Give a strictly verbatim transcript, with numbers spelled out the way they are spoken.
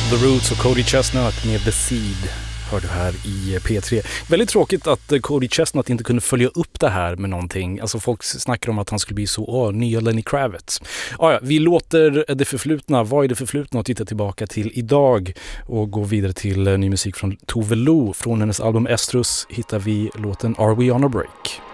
The Roots och Cody Chestnut med The Seed hör du här i P tre. Väldigt tråkigt att Cody Chestnut inte kunde följa upp det här med någonting. Alltså folk snackar om att han skulle bli så, åh, nya Lenny Kravitz. Ah, ja, vi låter det förflutna, vad är det förflutna, och titta tillbaka till idag och gå vidare till ny musik från Tove Lo. Från hennes album Estrus hittar vi låten Are We On A Break?